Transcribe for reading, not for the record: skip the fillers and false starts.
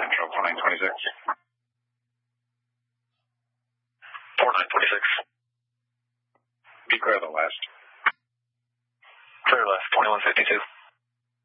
Central, 4926. 4926. Be clear the west. Clear left, 2152.